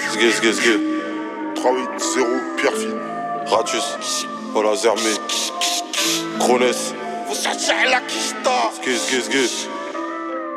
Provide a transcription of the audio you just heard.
Zgue. 380 Pierrefitte. Ratus. Voilà, Zermé. Krones. Vous cherchez la kista. Zgue.